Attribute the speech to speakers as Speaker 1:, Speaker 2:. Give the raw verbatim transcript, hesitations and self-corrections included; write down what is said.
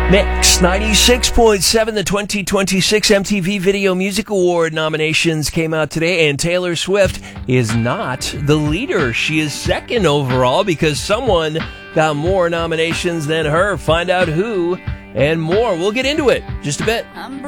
Speaker 1: Mix ninety-six point seven, the twenty twenty-six M T V Video Music Award nominations came out today, and Taylor Swift is not the leader. She is second overall because someone got more nominations than her. Find out who and more. We'll get into it just a bit.